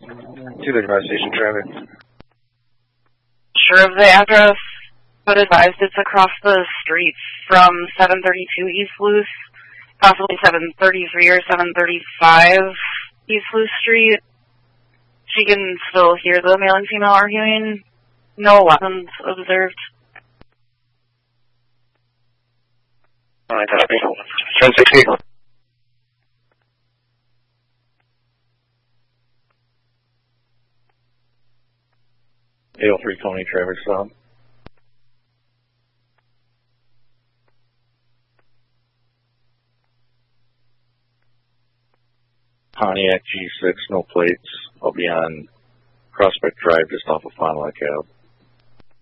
235 station traffic. Sure of the address, but advised it's across the street from 732 East Luce, possibly 733 or 735 East Luce Street. She can still hear the male and female arguing. No weapons observed. Alright, copy. 1060. AO3 Tony Trevor stop. Pontiac G6, no plates. I'll be on Prospect Drive just off of Fond du Lac Ave.